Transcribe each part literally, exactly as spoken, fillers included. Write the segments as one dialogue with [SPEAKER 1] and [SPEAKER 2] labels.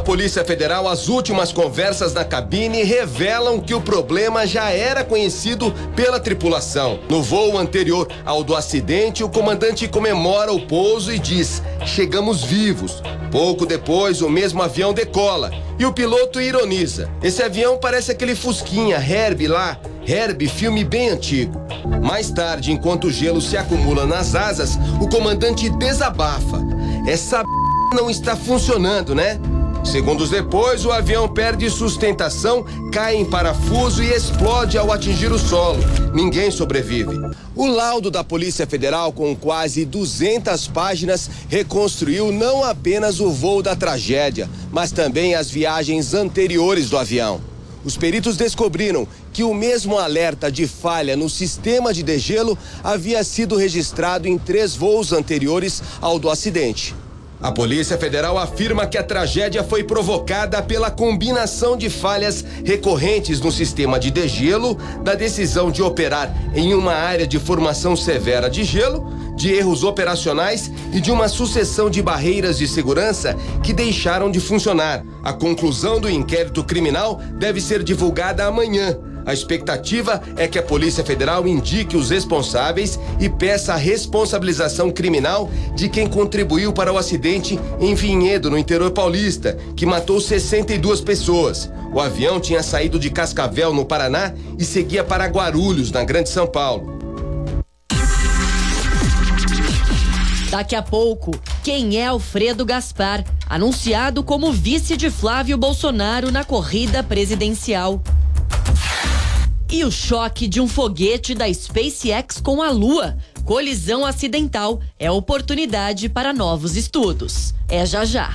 [SPEAKER 1] Polícia Federal, as últimas conversas na cabine revelam que o problema já era conhecido pela tripulação. No voo anterior ao do acidente, o comandante comemora o pouso e diz: chegamos vivos. Pouco depois, o mesmo avião decola e o piloto ironiza: esse avião parece aquele Fusquinha Herbie lá, Herbie, filme bem antigo. Mais tarde, enquanto o gelo se acumula nas asas, o comandante desabafa: essa não está funcionando, né? Segundos depois, o avião perde sustentação, cai em parafuso e explode ao atingir o solo. Ninguém sobrevive. O laudo da Polícia Federal, com quase duzentas páginas, reconstruiu não apenas o voo da tragédia, mas também as viagens anteriores do avião. Os peritos descobriram que o mesmo alerta de falha no sistema de degelo havia sido registrado em três voos anteriores ao do acidente. A Polícia Federal afirma que a tragédia foi provocada pela combinação de falhas recorrentes no sistema de degelo, da decisão de operar em uma área de formação severa de gelo, de erros operacionais e de uma sucessão de barreiras de segurança que deixaram de funcionar. A conclusão do inquérito criminal deve ser divulgada amanhã. A expectativa é que a Polícia Federal indique os responsáveis e peça a responsabilização criminal de quem contribuiu para o acidente em Vinhedo, no interior paulista, que matou sessenta e duas pessoas. O avião tinha saído de Cascavel, no Paraná, e seguia para Guarulhos, na Grande São Paulo.
[SPEAKER 2] Daqui a pouco, quem é Alfredo Gaspar, anunciado como vice de Flávio Bolsonaro na corrida presidencial. E o choque de um foguete da SpaceX com a Lua. Colisão acidental é oportunidade para novos estudos. É já já.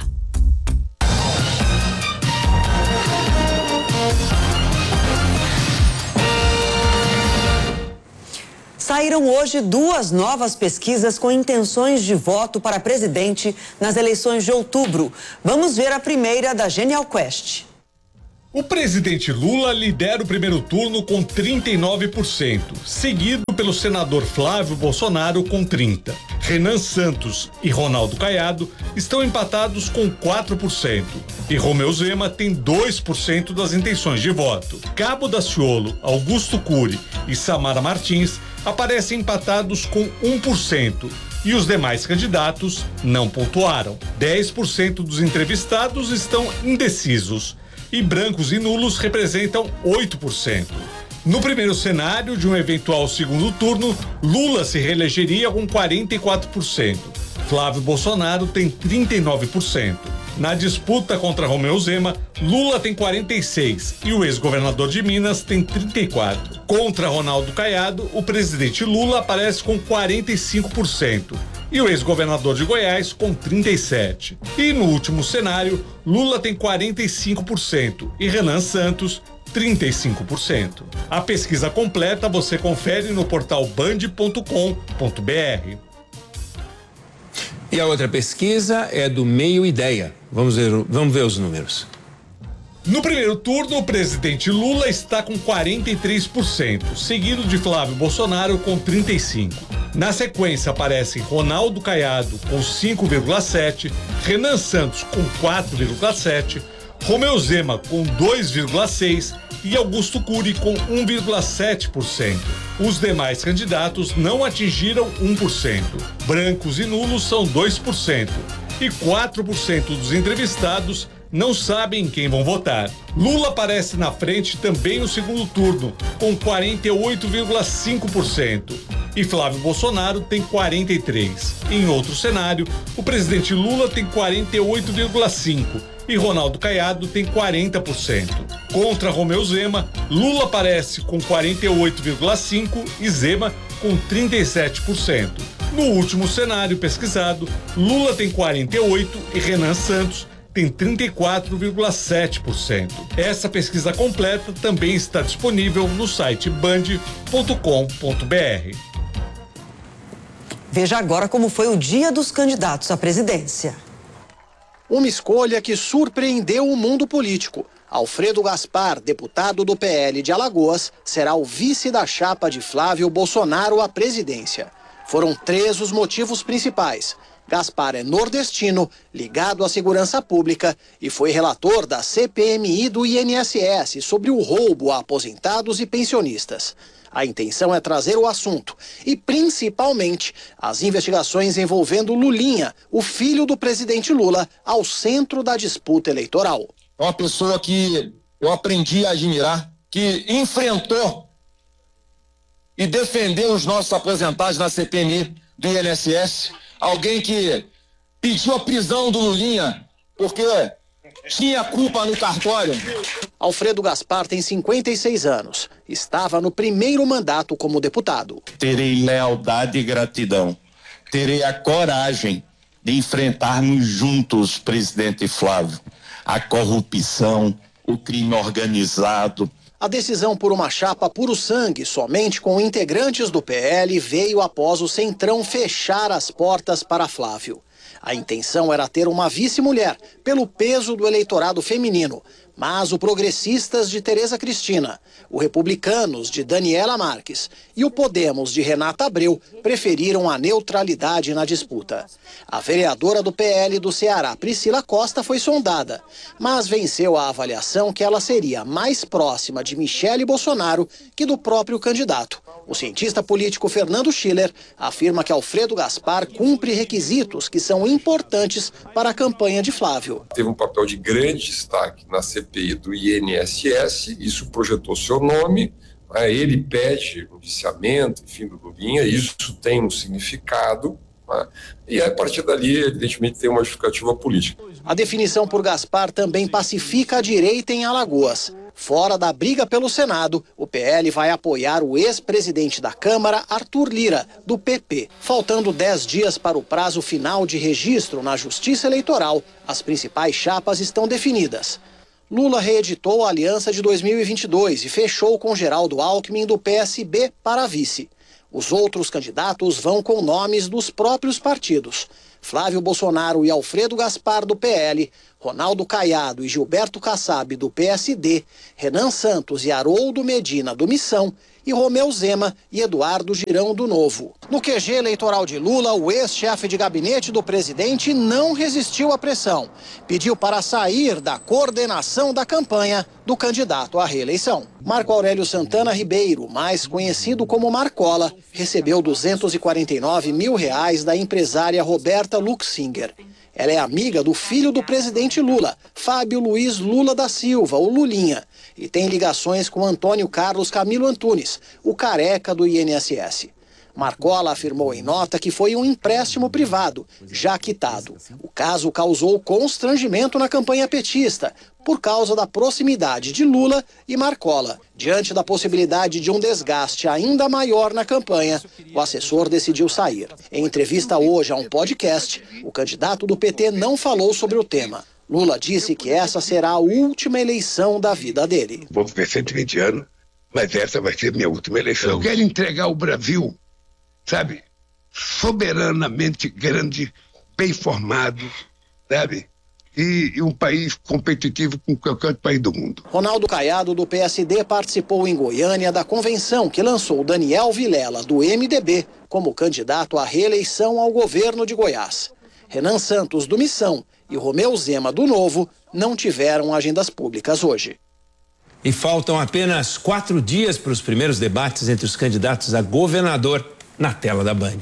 [SPEAKER 3] Saíram hoje duas novas pesquisas com intenções de voto para presidente nas eleições de outubro. Vamos ver a primeira da Genial Quest.
[SPEAKER 4] O presidente Lula lidera o primeiro turno com trinta e nove por cento, seguido pelo senador Flávio Bolsonaro com trinta por cento. Renan Santos e Ronaldo Caiado estão empatados com quatro por cento e Romeu Zema tem dois por cento das intenções de voto. Cabo Daciolo, Augusto Cury e Samara Martins aparecem empatados com um por cento. E os demais candidatos não pontuaram. dez por cento dos entrevistados estão indecisos. E brancos e nulos representam oito por cento. No primeiro cenário de um eventual segundo turno, Lula se reelegeria com quarenta e quatro por cento. Flávio Bolsonaro tem trinta e nove por cento. Na disputa contra Romeu Zema, Lula tem quarenta e seis por cento e o ex-governador de Minas tem trinta e quatro por cento. Contra Ronaldo Caiado, o presidente Lula aparece com quarenta e cinco por cento. E o ex-governador de Goiás com trinta e sete por cento. E no último cenário, Lula tem quarenta e cinco por cento e Renan Santos trinta e cinco por cento. A pesquisa completa você confere no portal band ponto com ponto br.
[SPEAKER 5] E a outra pesquisa é do Meio Ideia. Vamos ver, vamos ver os números.
[SPEAKER 4] No primeiro turno, o presidente Lula está com quarenta e três por cento, seguido de Flávio Bolsonaro com trinta e cinco por cento. Na sequência aparecem Ronaldo Caiado com cinco vírgula sete por cento, Renan Santos com quatro vírgula sete por cento, Romeu Zema com dois vírgula seis por cento e Augusto Cury com um vírgula sete por cento. Os demais candidatos não atingiram um por cento. Brancos e nulos são dois por cento. E quatro por cento dos entrevistados não sabem quem vão votar. Lula aparece na frente também no segundo turno, com quarenta e oito vírgula cinco por cento. E Flávio Bolsonaro tem quarenta e três por cento. Em outro cenário, o presidente Lula tem quarenta e oito vírgula cinco por cento. E Ronaldo Caiado tem quarenta por cento. Contra Romeu Zema, Lula aparece com quarenta e oito vírgula cinco por cento e Zema com trinta e sete por cento. No último cenário pesquisado, Lula tem quarenta e oito por cento e Renan Santos tem trinta e quatro vírgula sete por cento. Essa pesquisa completa também está disponível no site band ponto com ponto br.
[SPEAKER 3] Veja agora como foi o dia dos candidatos à presidência.
[SPEAKER 6] Uma escolha que surpreendeu o mundo político. Alfredo Gaspar, deputado do P L de Alagoas, será o vice da chapa de Flávio Bolsonaro à presidência. Foram três os motivos principais: Gaspar é nordestino, ligado à segurança pública e foi relator da C P M I do I N S S sobre o roubo a aposentados e pensionistas. A intenção é trazer o assunto e, principalmente, as investigações envolvendo Lulinha, o filho do presidente Lula, ao centro da disputa eleitoral.
[SPEAKER 7] É uma pessoa que eu aprendi a admirar, que enfrentou e defendeu os nossos aposentados na C P M I do I N S S. Alguém que pediu a prisão do Lulinha porque tinha culpa no cartório.
[SPEAKER 6] Alfredo Gaspar tem cinquenta e seis anos. Estava no primeiro mandato como deputado.
[SPEAKER 8] Terei lealdade e gratidão. Terei a coragem de enfrentarmos juntos, presidente Flávio, a corrupção, o crime organizado.
[SPEAKER 6] A decisão por uma chapa puro sangue, somente com integrantes do P L, veio após o Centrão fechar as portas para Flávio. A intenção era ter uma vice-mulher, pelo peso do eleitorado feminino. Mas o Progressistas de Tereza Cristina, o Republicanos de Daniela Marques e o Podemos de Renata Abreu preferiram a neutralidade na disputa. A vereadora do P L do Ceará, Priscila Costa, foi sondada, mas venceu a avaliação que ela seria mais próxima de Michele Bolsonaro que do próprio candidato. O cientista político Fernando Schiller afirma que Alfredo Gaspar cumpre requisitos que são importantes para a campanha de Flávio.
[SPEAKER 9] Teve um papel de grande destaque na C P I do I N S S, isso projetou seu nome, né? Ele pede o indiciamento, enfim, do Lulinha, isso tem um significado, né? E a partir dali, evidentemente, tem uma justificativa política.
[SPEAKER 6] A definição por Gaspar também pacifica a direita em Alagoas. Fora da briga pelo Senado, o P L vai apoiar o ex-presidente da Câmara, Arthur Lira, do P P. Faltando dez dias para o prazo final de registro na Justiça Eleitoral, as principais chapas estão definidas. Lula reeditou a aliança de dois mil e vinte e dois e fechou com Geraldo Alckmin do P S B para vice. Os outros candidatos vão com nomes dos próprios partidos. Flávio Bolsonaro e Alfredo Gaspar do P L, Ronaldo Caiado e Gilberto Kassab do P S D, Renan Santos e Haroldo Medina do Missão e Romeu Zema e Eduardo Girão do Novo. No Q G eleitoral de Lula, o ex-chefe de gabinete do presidente não resistiu à pressão. Pediu para sair da coordenação da campanha do candidato à reeleição. Marco Aurélio Santana Ribeiro, mais conhecido como Marcola, recebeu duzentos e quarenta e nove mil reais da empresária Roberta Luxinger. Ela é amiga do filho do presidente Lula, Fábio Luiz Lula da Silva, o Lulinha, e tem ligações com Antônio Carlos Camilo Antunes, o careca do I N S S. Marcola afirmou em nota que foi um empréstimo privado, já quitado. O caso causou constrangimento na campanha petista, por causa da proximidade de Lula e Marcola. Diante da possibilidade de um desgaste ainda maior na campanha, o assessor decidiu sair. Em entrevista hoje a um podcast, o candidato do P T não falou sobre o tema. Lula disse que essa será a última eleição da vida dele.
[SPEAKER 10] Vou viver cento e vinte anos, mas essa vai ser minha última eleição. Eu quero entregar o Brasil, sabe, soberanamente grande, bem formado, sabe? E, e um país competitivo com qualquer outro país do mundo.
[SPEAKER 6] Ronaldo Caiado, do P S D, participou em Goiânia da convenção que lançou Daniel Vilela, do M D B, como candidato à reeleição ao governo de Goiás. Renan Santos, do Missão, e Romeu Zema, do Novo, não tiveram agendas públicas hoje.
[SPEAKER 5] E faltam apenas quatro dias para os primeiros debates entre os candidatos a governador na tela da Band.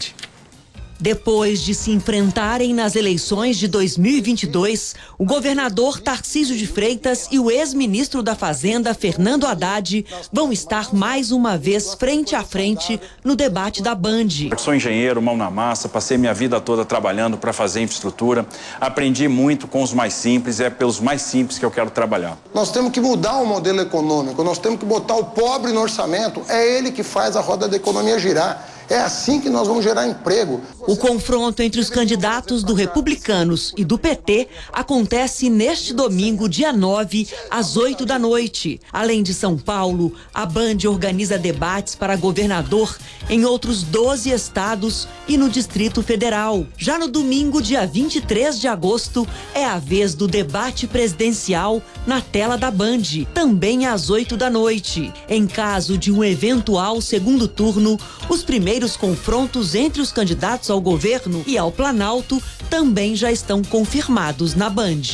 [SPEAKER 2] Depois de se enfrentarem nas eleições de dois mil e vinte e dois, o governador Tarcísio de Freitas e o ex-ministro da Fazenda, Fernando Haddad, vão estar mais uma vez frente a frente no debate da Band.
[SPEAKER 11] Eu sou engenheiro, mão na massa, passei minha vida toda trabalhando para fazer infraestrutura. Aprendi muito com os mais simples, é pelos mais simples que eu quero trabalhar.
[SPEAKER 12] Nós temos que mudar o modelo econômico, nós temos que botar o pobre no orçamento. É ele que faz a roda da economia girar. É assim que nós vamos gerar emprego.
[SPEAKER 2] O confronto entre os candidatos do Republicanos e do P T acontece neste domingo, dia nove, às oito da noite. Além de São Paulo, a Band organiza debates para governador em outros doze estados e no Distrito Federal. Já no domingo, dia vinte e três de agosto, é a vez do debate presidencial na tela da Band, também às oito da noite. Em caso de um eventual segundo turno, os primeiros
[SPEAKER 3] primeiros confrontos entre os candidatos ao governo e ao Planalto também já estão confirmados na Band.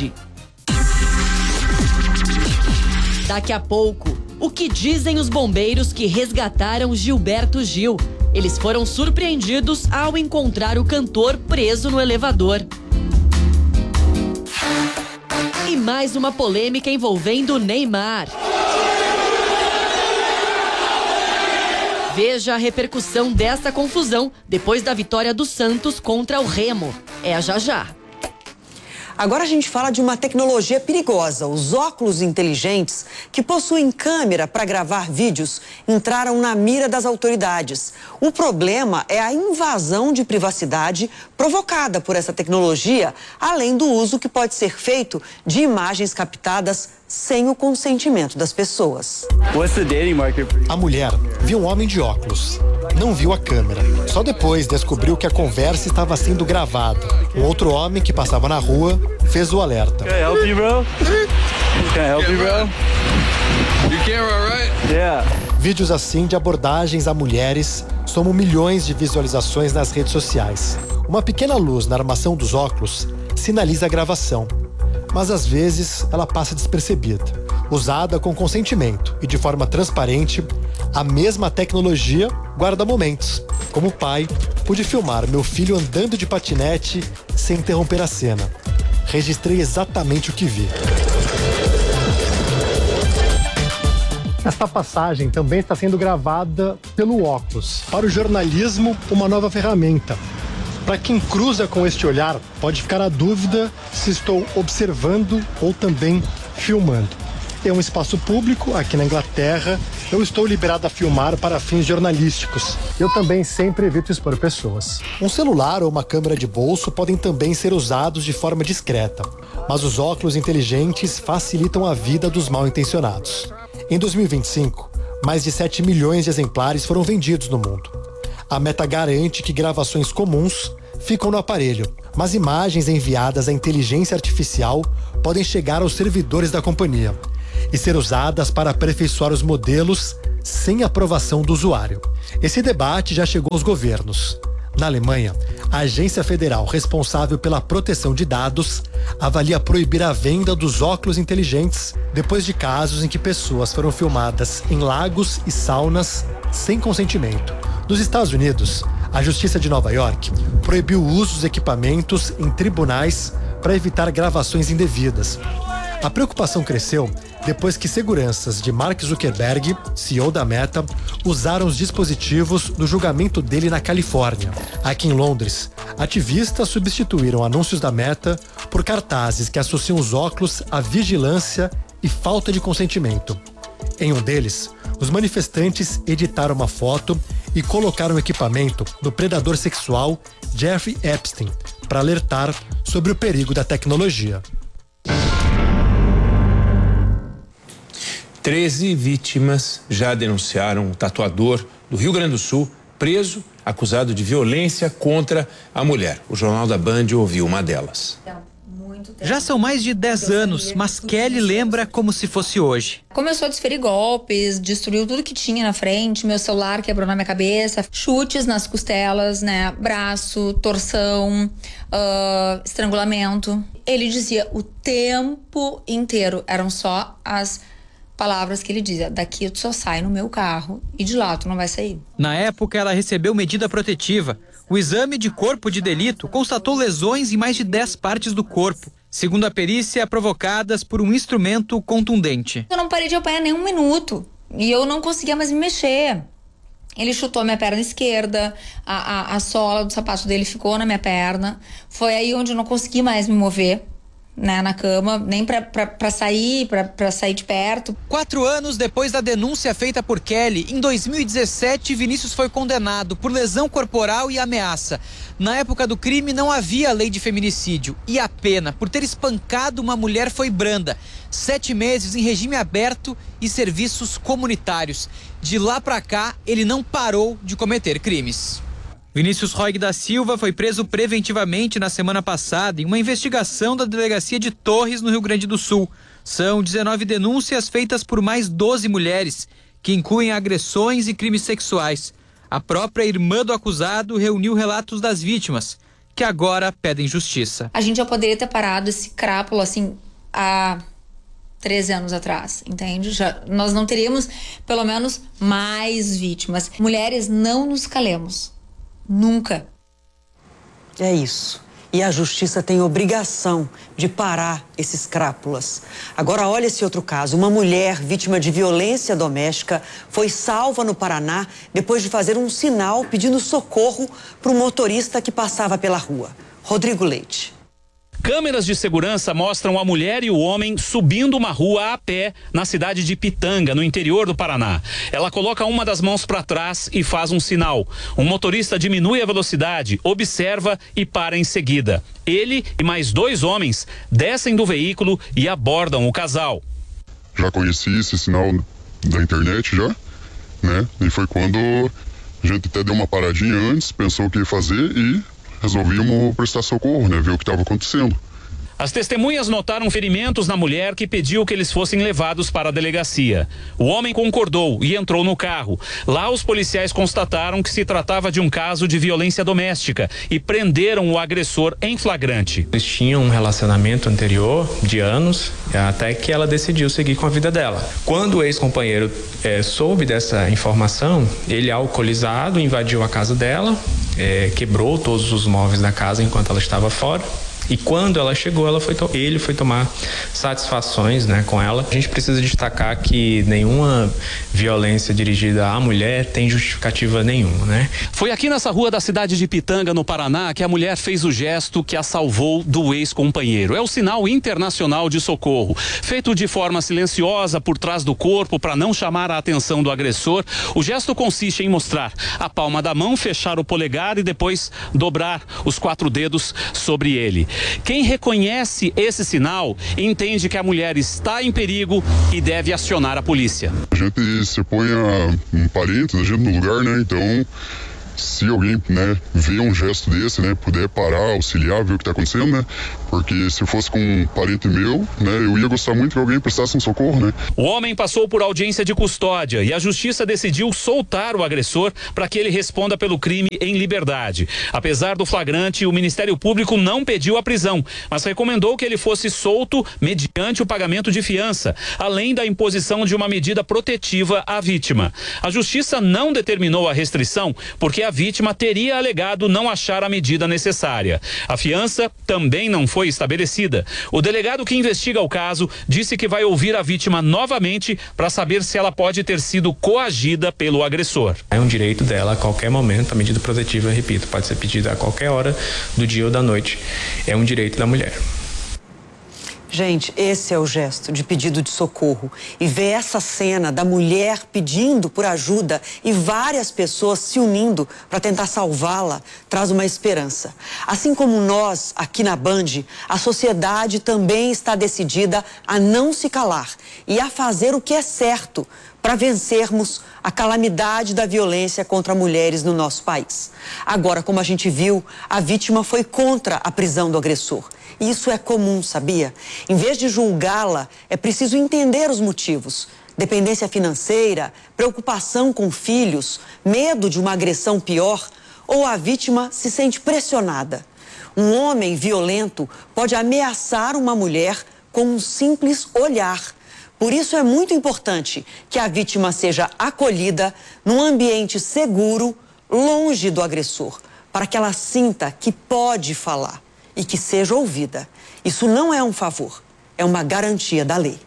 [SPEAKER 2] Daqui a pouco, o que dizem os bombeiros que resgataram Gilberto Gil? Eles foram surpreendidos ao encontrar o cantor preso no elevador. E mais uma polêmica envolvendo Neymar. Veja a repercussão dessa confusão depois da vitória do Santos contra o Remo. É já já.
[SPEAKER 3] Agora a gente fala de uma tecnologia perigosa. Os óculos inteligentes, que possuem câmera para gravar vídeos, entraram na mira das autoridades. O problema é a invasão de privacidade provocada por essa tecnologia, além do uso que pode ser feito de imagens captadas sem o consentimento das pessoas.
[SPEAKER 13] A mulher viu um homem de óculos. Não viu a câmera. Só depois descobriu que a conversa estava sendo gravada. Um outro homem que passava na rua fez o alerta.
[SPEAKER 14] Can I help you, bro? Can I help you, bro?
[SPEAKER 15] Your camera, all right?
[SPEAKER 14] Yeah.
[SPEAKER 13] Vídeos assim de abordagens a mulheres somam milhões de visualizações nas redes sociais. Uma pequena luz na armação dos óculos sinaliza a gravação, mas às vezes ela passa despercebida. Usada com consentimento e de forma transparente, a mesma tecnologia guarda momentos. Como pai, pude filmar meu filho andando de patinete sem interromper a cena. Registrei exatamente o que vi. Esta passagem também está sendo gravada pelo óculos. Para o jornalismo, uma nova ferramenta. Para quem cruza com este olhar, pode ficar a dúvida se estou observando ou também filmando. É um espaço público aqui na Inglaterra. Eu estou liberado a filmar para fins jornalísticos. Eu também sempre evito expor pessoas. Um celular ou uma câmera de bolso podem também ser usados de forma discreta, mas os óculos inteligentes facilitam a vida dos mal-intencionados. Em dois mil e vinte e cinco, mais de sete milhões de exemplares foram vendidos no mundo. A Meta garante que gravações comuns ficam no aparelho, mas imagens enviadas à inteligência artificial podem chegar aos servidores da companhia e ser usadas para aperfeiçoar os modelos sem aprovação do usuário. Esse debate já chegou aos governos. Na Alemanha, a agência federal responsável pela proteção de dados avalia proibir a venda dos óculos inteligentes depois de casos em que pessoas foram filmadas em lagos e saunas sem consentimento. Nos Estados Unidos, a Justiça de Nova York proibiu o uso dos equipamentos em tribunais para evitar gravações indevidas. A preocupação cresceu depois que seguranças de Mark Zuckerberg, C E O da Meta, usaram os dispositivos no julgamento dele na Califórnia. Aqui em Londres, ativistas substituíram anúncios da Meta por cartazes que associam os óculos à vigilância e falta de consentimento. Em um deles, os manifestantes editaram uma foto e colocaram o equipamento do predador sexual Jeffrey Epstein para alertar sobre o perigo da tecnologia.
[SPEAKER 5] treze vítimas já denunciaram o tatuador do Rio Grande do Sul, preso, acusado de violência contra a mulher. O Jornal da Band ouviu uma delas.
[SPEAKER 16] Já são mais de dez anos, mas Kelly lembra como se fosse hoje.
[SPEAKER 17] Começou a desferir golpes, destruiu tudo que tinha na frente, meu celular quebrou na minha cabeça, chutes nas costelas, né, braço, torção, uh, estrangulamento. Ele dizia o tempo inteiro, eram só as palavras que ele dizia: daqui tu só sai no meu carro e de lá tu não vai sair.
[SPEAKER 16] Na época, ela recebeu medida protetiva. O exame de corpo de delito constatou lesões em mais de dez partes do corpo, segundo a perícia, provocadas por um instrumento contundente.
[SPEAKER 17] Eu não parei de apanhar nem um minuto e eu não conseguia mais me mexer. Ele chutou minha perna esquerda, a, a, a sola do sapato dele ficou na minha perna. Foi aí onde eu não consegui mais me mover, né, na cama, nem pra, pra, pra sair, pra, pra sair de perto.
[SPEAKER 16] Quatro anos depois da denúncia feita por Kelly, em dois mil e dezessete, Vinícius foi condenado por lesão corporal e ameaça. Na época do crime não havia lei de feminicídio e a pena por ter espancado uma mulher foi branda. Sete meses em regime aberto e serviços comunitários. De lá pra cá, ele não parou de cometer crimes. Vinícius Roig da Silva foi preso preventivamente na semana passada em uma investigação da delegacia de Torres, no Rio Grande do Sul. São dezenove denúncias feitas por mais doze mulheres, que incluem agressões e crimes sexuais. A própria irmã do acusado reuniu relatos das vítimas, que agora pedem justiça.
[SPEAKER 17] A gente já poderia ter parado esse crápula assim há treze anos atrás, entende? Já, nós não teríamos pelo menos mais vítimas. Mulheres, não nos calemos. Nunca.
[SPEAKER 3] É isso. E a justiça tem obrigação de parar esses crápulas. Agora olha esse outro caso. Uma mulher vítima de violência doméstica foi salva no Paraná depois de fazer um sinal pedindo socorro para um motorista que passava pela rua. Rodrigo Leite.
[SPEAKER 18] Câmeras de segurança mostram a mulher e o homem subindo uma rua a pé na cidade de Pitanga, no interior do Paraná. Ela coloca uma das mãos para trás e faz um sinal. Um motorista diminui a velocidade, observa e para em seguida. Ele e mais dois homens descem do veículo e abordam o casal.
[SPEAKER 19] Já conheci esse sinal da internet já, né? E foi quando a gente até deu uma paradinha antes, pensou o que ia fazer e resolvimos prestar socorro, né? Ver o que estava acontecendo.
[SPEAKER 18] As testemunhas notaram ferimentos na mulher que pediu que eles fossem levados para a delegacia. O homem concordou e entrou no carro. Lá, os policiais constataram que se tratava de um caso de violência doméstica e prenderam o agressor em flagrante.
[SPEAKER 20] Eles tinham um relacionamento anterior de anos, até que ela decidiu seguir com a vida dela. Quando o ex-companheiro é, soube dessa informação, ele, alcoolizado, invadiu a casa dela, é, quebrou todos os móveis da casa enquanto ela estava fora. E quando ela chegou, ela foi to- ele foi tomar satisfações, né, com ela. A gente precisa destacar que nenhuma violência dirigida à mulher tem justificativa nenhuma, né?
[SPEAKER 18] Foi aqui nessa rua da cidade de Pitanga, no Paraná, que a mulher fez o gesto que a salvou do ex-companheiro. É o sinal internacional de socorro, feito de forma silenciosa por trás do corpo para não chamar a atenção do agressor. O gesto consiste em mostrar a palma da mão, fechar o polegar e depois dobrar os quatro dedos sobre ele. Quem reconhece esse sinal entende que a mulher está em perigo e deve acionar a polícia.
[SPEAKER 19] A gente se põe a um parente da gente no lugar, né? Então, se alguém, né, vê um gesto desse, né, puder parar, auxiliar, ver o que está acontecendo, né? Porque se fosse com um parente meu, né, eu ia gostar muito que alguém prestasse um socorro, né?
[SPEAKER 18] O homem passou por audiência de custódia e a justiça decidiu soltar o agressor para que ele responda pelo crime em liberdade. Apesar do flagrante, o Ministério Público não pediu a prisão, mas recomendou que ele fosse solto mediante o pagamento de fiança, além da imposição de uma medida protetiva à vítima. A justiça não determinou a restrição porque a vítima teria alegado não achar a medida necessária. A fiança também não foi estabelecida. O delegado que investiga o caso disse que vai ouvir a vítima novamente para saber se ela pode ter sido coagida pelo agressor.
[SPEAKER 20] É um direito dela a qualquer momento, a medida protetiva, repito, pode ser pedida a qualquer hora do dia ou da noite. É um direito da mulher.
[SPEAKER 3] Gente, esse é o gesto de pedido de socorro. E ver essa cena da mulher pedindo por ajuda e várias pessoas se unindo para tentar salvá-la traz uma esperança. Assim como nós, aqui na Band, a sociedade também está decidida a não se calar e a fazer o que é certo para vencermos a calamidade da violência contra mulheres no nosso país. Agora, como a gente viu, a vítima foi contra a prisão do agressor. E isso é comum, sabia? Em vez de julgá-la, é preciso entender os motivos. Dependência financeira, preocupação com filhos, medo de uma agressão pior, ou a vítima se sente pressionada. Um homem violento pode ameaçar uma mulher com um simples olhar. Por isso é muito importante que a vítima seja acolhida num ambiente seguro, longe do agressor, para que ela sinta que pode falar e que seja ouvida. Isso não é um favor, é uma garantia da lei.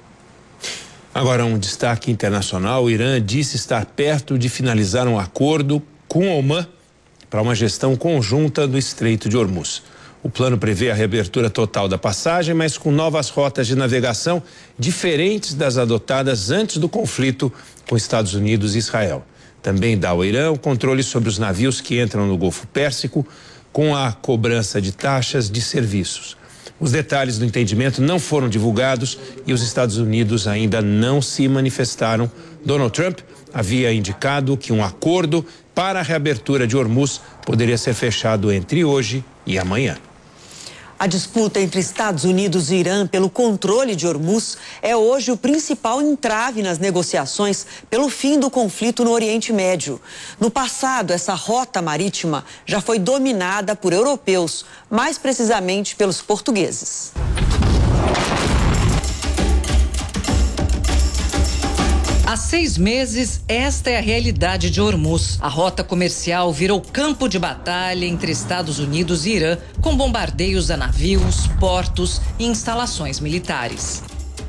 [SPEAKER 5] Agora, um destaque internacional: o Irã disse estar perto de finalizar um acordo com Omã para uma gestão conjunta do Estreito de Hormuz. O plano prevê a reabertura total da passagem, mas com novas rotas de navegação diferentes das adotadas antes do conflito com Estados Unidos e Israel. Também dá ao Irã o controle sobre os navios que entram no Golfo Pérsico, com a cobrança de taxas de serviços. Os detalhes do entendimento não foram divulgados e os Estados Unidos ainda não se manifestaram. Donald Trump havia indicado que um acordo para a reabertura de Hormuz poderia ser fechado entre hoje e amanhã.
[SPEAKER 3] A disputa entre Estados Unidos e Irã pelo controle de Hormuz é hoje o principal entrave nas negociações pelo fim do conflito no Oriente Médio. No passado, essa rota marítima já foi dominada por europeus, mais precisamente pelos portugueses.
[SPEAKER 21] Há seis meses, esta é a realidade de Hormuz. A rota comercial virou campo de batalha entre Estados Unidos e Irã, com bombardeios a navios, portos e instalações militares.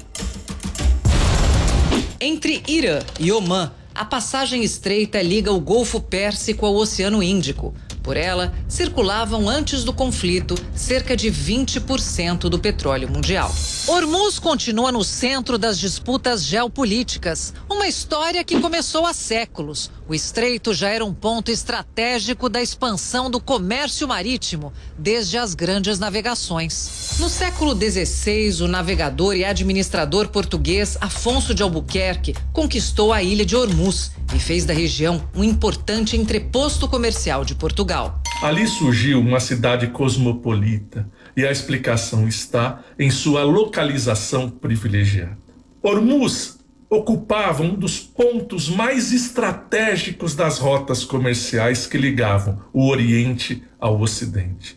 [SPEAKER 21] Entre Irã e Omã, a passagem estreita liga o Golfo Pérsico ao Oceano Índico. Por ela, circulavam antes do conflito cerca de vinte por cento do petróleo mundial. Hormuz continua no centro das disputas geopolíticas, uma história que começou há séculos. O estreito já era um ponto estratégico da expansão do comércio marítimo, desde as grandes navegações. No século dezesseis, o navegador e administrador português Afonso de Albuquerque conquistou a ilha de Hormuz e fez da região um importante entreposto comercial de Portugal.
[SPEAKER 22] Ali surgiu uma cidade cosmopolita e a explicação está em sua localização privilegiada. Hormuz ocupava um dos pontos mais estratégicos das rotas comerciais que ligavam o Oriente ao Ocidente.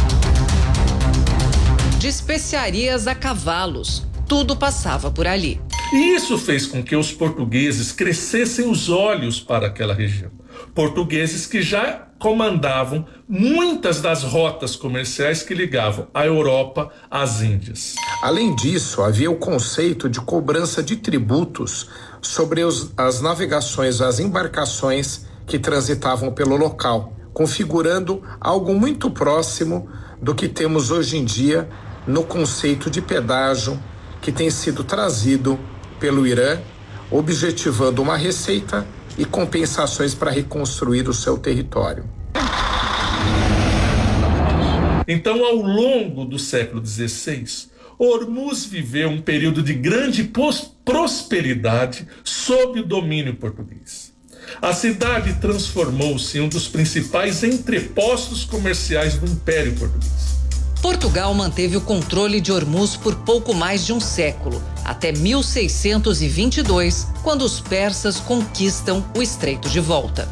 [SPEAKER 21] De especiarias a cavalos, tudo passava por ali.
[SPEAKER 22] E isso fez com que os portugueses crescessem os olhos para aquela região. Portugueses que já comandavam muitas das rotas comerciais que ligavam a Europa às Índias.
[SPEAKER 23] Além disso, havia o conceito de cobrança de tributos sobre os, as navegações, as embarcações que transitavam pelo local, configurando algo muito próximo do que temos hoje em dia no conceito de pedágio que tem sido trazido pelo Irã, objetivando uma receita e compensações para reconstruir o seu território.
[SPEAKER 22] Então, ao longo do século dezesseis, Hormuz viveu um período de grande prosperidade sob o domínio português. A cidade transformou-se em um dos principais entrepostos comerciais do Império Português.
[SPEAKER 21] Portugal manteve o controle de Hormuz por pouco mais de um século, até mil seiscentos e vinte e dois, quando os persas conquistam o estreito de volta.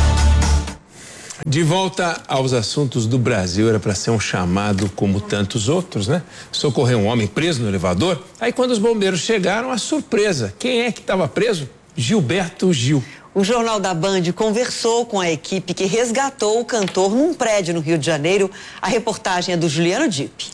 [SPEAKER 5] De volta aos assuntos do Brasil, era para ser um chamado como tantos outros, né? Socorrer um homem preso no elevador. Aí quando os bombeiros chegaram, a surpresa. Quem é que estava preso? Gilberto Gil.
[SPEAKER 3] O Jornal da Band conversou com a equipe que resgatou o cantor num prédio no Rio de Janeiro. A reportagem é do Juliano Dipp.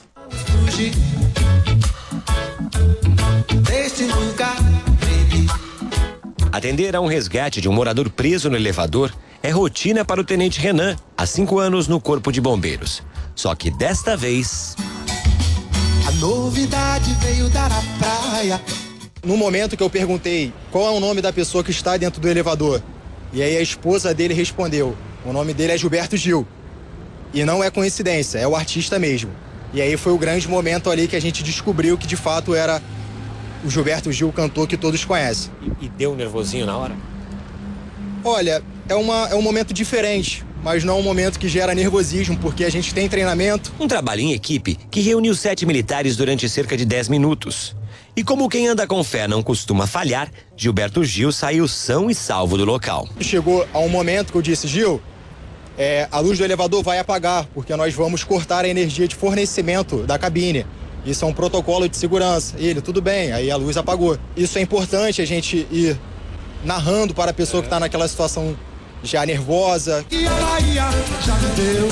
[SPEAKER 24] Atender a um resgate de um morador preso no elevador é rotina para o tenente Renan, há cinco anos no Corpo de Bombeiros. Só que desta vez...
[SPEAKER 25] A novidade veio dar a praia.
[SPEAKER 26] No momento que eu perguntei qual é o nome da pessoa que está dentro do elevador, e aí a esposa dele respondeu, o nome dele é Gilberto Gil. E não é coincidência, é o artista mesmo. E aí foi o grande momento ali que a gente descobriu que de fato era o Gilberto Gil, o cantor que todos conhecem.
[SPEAKER 24] E, e deu um nervosinho na hora?
[SPEAKER 26] Olha, é, uma, é um momento diferente, mas não um momento que gera nervosismo, porque a gente tem treinamento.
[SPEAKER 24] Um trabalho em equipe que reuniu sete militares durante cerca de dez minutos. E como quem anda com fé não costuma falhar, Gilberto Gil saiu são e salvo do local.
[SPEAKER 26] Chegou a um momento que eu disse, Gil, é, a luz do elevador vai apagar, porque nós vamos cortar a energia de fornecimento da cabine. Isso é um protocolo de segurança. Ele, tudo bem, aí a luz apagou. Isso é importante a gente ir narrando para a pessoa que está naquela situação já nervosa.
[SPEAKER 25] E a Bahia já deu,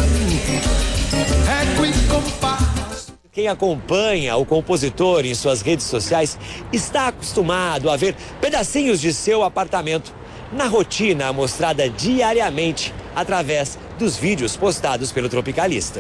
[SPEAKER 25] é que compara.
[SPEAKER 24] Quem acompanha o compositor em suas redes sociais está acostumado a ver pedacinhos de seu apartamento na rotina mostrada diariamente através dos vídeos postados pelo tropicalista.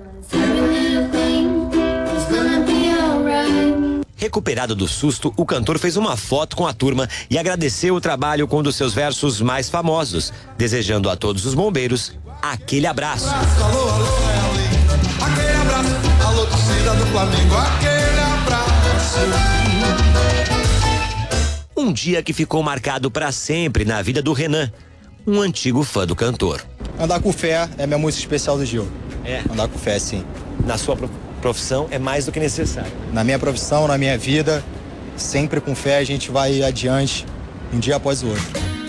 [SPEAKER 24] Recuperado do susto, o cantor fez uma foto com a turma e agradeceu o trabalho com um dos seus versos mais famosos, desejando a todos os bombeiros aquele abraço.
[SPEAKER 25] Alô, alô, é ali. Aquele abraço, alô, torcida do Flamengo, aquele abraço.
[SPEAKER 24] Um dia que ficou marcado para sempre na vida do Renan, um antigo fã do cantor.
[SPEAKER 26] Andar com fé é minha música especial do Gil.
[SPEAKER 24] É?
[SPEAKER 26] Andar com fé, sim.
[SPEAKER 24] Na sua profissão é mais do que necessário.
[SPEAKER 26] Na minha profissão, na minha vida, sempre com fé a gente vai adiante, um dia após o outro.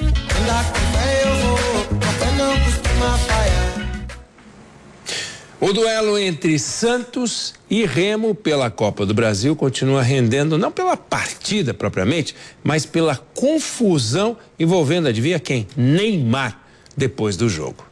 [SPEAKER 5] O duelo entre Santos e Remo pela Copa do Brasil continua rendendo, não pela partida propriamente, mas pela confusão envolvendo, adivinha quem? Neymar, depois do jogo.